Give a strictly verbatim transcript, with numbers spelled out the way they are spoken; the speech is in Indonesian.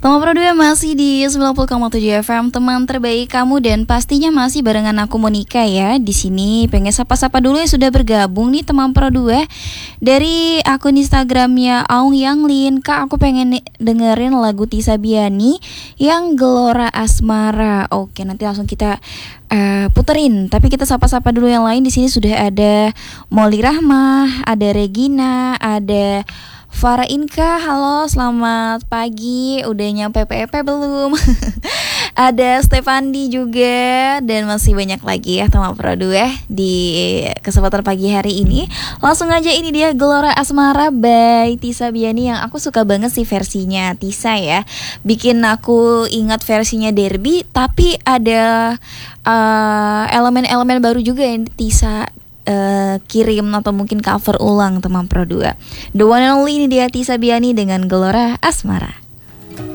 Teman Pro dua masih di sembilan puluh koma tujuh F M, teman terbaik kamu, dan pastinya masih barengan aku Monica ya. Di sini pengen sapa-sapa dulu yang sudah bergabung nih teman Pro dua dari akun Instagramnya Aung Yanglin. Kak, aku pengen nih dengerin lagu Tisa Biani yang Gelora Asmara. Oke, nanti langsung kita uh, puterin. Tapi kita sapa-sapa dulu yang lain. Di sini sudah ada Molly Rahmah, ada Regina, ada Farah Inka. Halo, selamat pagi. Udah nyampe P E P belum? Ada Stefandi juga, dan masih banyak lagi ya teman Pro dua di kesempatan pagi hari ini. Langsung aja, ini dia Gelora Asmara by Tisa Biani, yang aku suka banget sih versinya Tisa ya. Bikin aku ingat versinya Derby, tapi ada uh, elemen-elemen baru juga yang Tisa Uh, kirim atau mungkin cover ulang teman Pro dua. The one and only, ini dia Tisa Biani dengan Gelora Asmara.